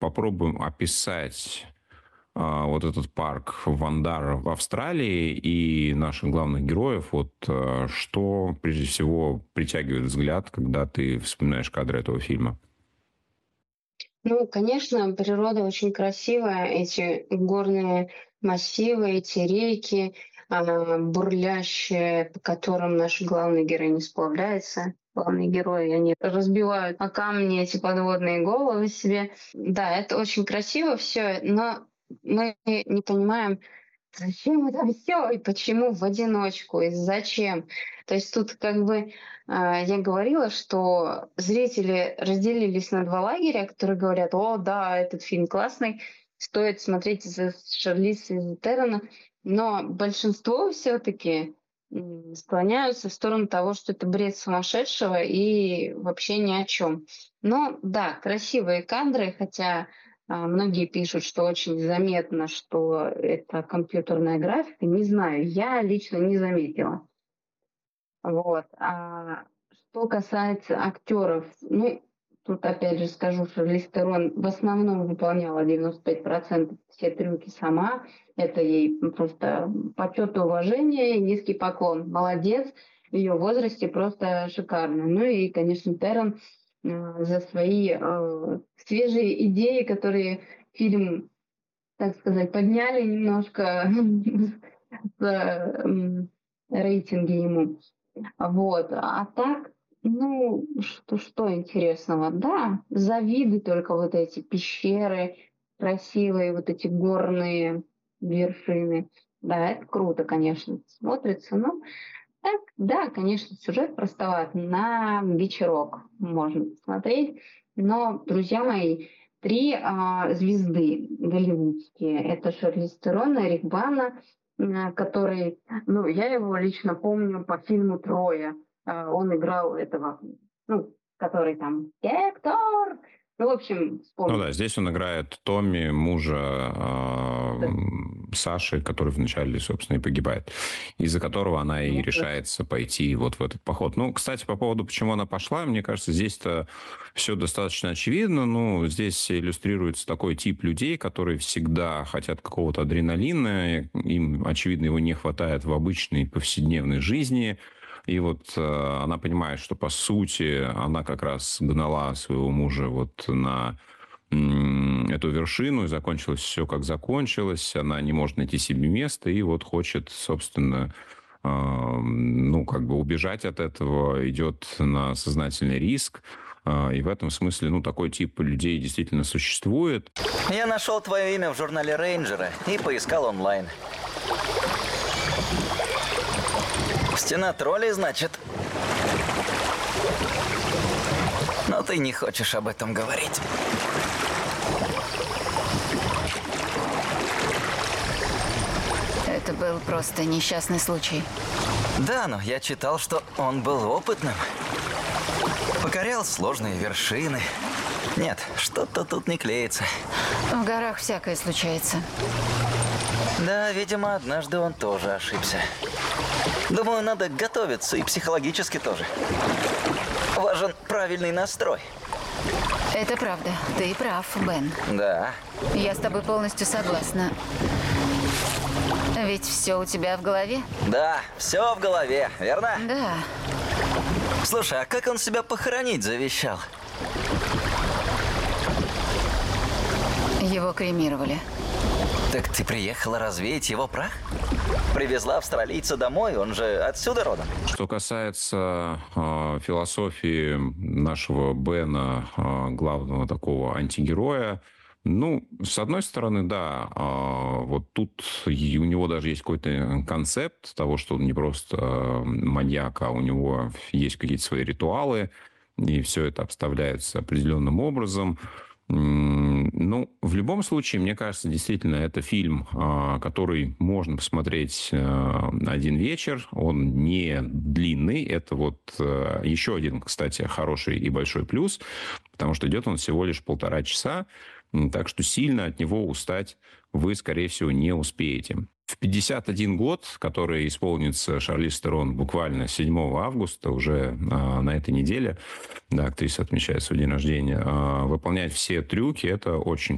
попробуем описать вот этот парк Вандар в Австралии и наших главных героев. Вот что, прежде всего, притягивает взгляд, когда ты вспоминаешь кадры этого фильма? Ну, конечно, природа очень красивая. Эти горные массивы, эти реки, бурлящие, по которым наши главные герои не сплавляются. Главные герои, они разбивают о камни эти подводные головы себе. Да, это очень красиво все, но мы не понимаем, зачем это все и почему в одиночку, и зачем. То есть тут как бы я говорила, что зрители разделились на два лагеря, которые говорят: о, да, этот фильм классный, стоит смотреть из-за Шарлиз Террона, но большинство все-таки склоняются в сторону того, что это бред сумасшедшего и вообще ни о чем. Но да, красивые кадры, хотя многие пишут, что очень заметно, что это компьютерная графика. Не знаю, я лично не заметила. Вот. А что касается актеров, ну, тут опять же скажу, что Шарлиз Терон в основном выполняла 95% все трюки сама. Это ей просто почет и уважение, и низкий поклон. Молодец. В ее возрасте просто шикарно. Ну и, конечно, Терон за свои свежие идеи, которые фильм, так сказать, подняли немножко рейтинги ему. Вот. А так, ну, что интересного? Да, завиды только вот эти пещеры красивые, вот эти горные вершины. Да, это круто, конечно, смотрится. Но так, да, конечно, сюжет простоват. На вечерок можно посмотреть. Но, друзья мои, три звезды голливудские. Это Шарлиз Терон, Эрик Бана, который, ну, я его лично помню по фильму «Троя». Он играл этого, ну, который там «Гектор». Ну, в общем, Ну да, вспомнил. здесь он играет Томми, мужа Саши, который вначале, собственно, и погибает, из-за которого она и решается пойти вот в этот поход. Ну, кстати, по поводу, почему она пошла, мне кажется, здесь-то все достаточно очевидно. Ну, здесь иллюстрируется такой тип людей, которые всегда хотят какого-то адреналина, им, очевидно, его не хватает в обычной повседневной жизни. И вот она понимает, что, по сути, она как раз гнала своего мужа вот на эту вершину, и закончилось все, как закончилось. Она не может найти себе места, и вот хочет, собственно, ну, как бы убежать от этого, идет на сознательный риск. И в этом смысле, ну, такой тип людей действительно существует. Я нашел твое имя в журнале Рейнджера и поискал онлайн. Стена троллей, значит? Но ты не хочешь об этом говорить. Это был просто несчастный случай. Да, но я читал, что он был опытным. Покорял сложные вершины. Нет, что-то тут не клеится. В горах всякое случается. Да, видимо, однажды он тоже ошибся. Думаю, надо готовиться, и психологически тоже. Важен правильный настрой. Это правда. Ты прав, Бен. Да. Я с тобой полностью согласна. Ведь все у тебя в голове? Да, все в голове, верно? Да. Слушай, а как он себя похоронить завещал? Его кремировали. Так ты приехала развеять его прах? Привезла австралийца домой, он же отсюда родом. Что касается философии нашего Бена, главного такого антигероя, ну, с одной стороны, да, вот тут у него даже есть какой-то концепт того, что он не просто маньяк, а у него есть какие-то свои ритуалы, и все это обставляется определенным образом. Ну, в любом случае, мне кажется, действительно, это фильм, который можно посмотреть один вечер. Он не длинный. Это вот еще один, кстати, хороший и большой плюс, потому что идет он всего лишь 1,5 часа. Так что сильно от него устать вы, скорее всего, не успеете. В 51 год, который исполнится Шарлиз Терон буквально 7 августа, уже на этой неделе, да, актриса отмечает свой день рождения, выполнять все трюки – это очень